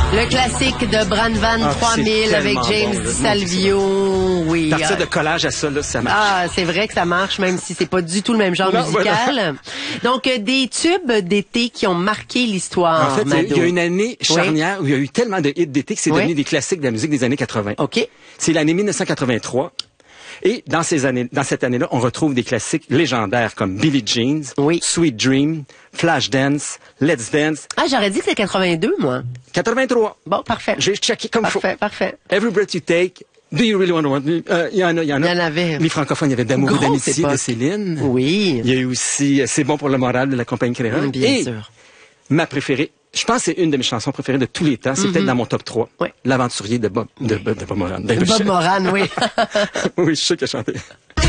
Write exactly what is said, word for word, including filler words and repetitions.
Le classique de Brandvan Ah, trois mille avec James bon, Salvio. Oui. Partir ah. de collage à ça, là, ça marche. Ah, c'est vrai que ça marche, même si c'est pas du tout le même genre Non, musical. voilà. Donc, euh, des tubes d'été qui ont marqué l'histoire, En fait, il y a- il y a une année charnière Oui. où il y a eu tellement de hits d'été que c'est Oui. devenu des classiques de la musique des années quatre-vingt. OK. C'est l'année mille neuf cent quatre-vingt-trois. Et dans ces années, dans cette année-là, on retrouve des classiques légendaires comme Billie Jean, Oui. Sweet Dream, Flashdance, Let's Dance. Ah, j'aurais dit que c'est quatre-vingt-deux, moi. quatre-vingt-trois. Bon, parfait. J'ai checké comme faut. Parfait, parfait. Every Breath You Take. Do You Really Want to Want Me? Euh, Il y en a, il y en a. Il y en avait. Les francophones, il y avait D'amour et Grosse d'amitié époque. de Céline. Oui. Il y a eu aussi euh, C'est bon pour le moral de la compagnie créole. Bien Et sûr. ma préférée, je pense que c'est une de mes chansons préférées de tous les temps. C'est peut-être dans mon top trois. Ouais. L'aventurier de Bob, de, de, de Bob Moran. Bob Moran, oui. Oui, je sais qu'il a chanté.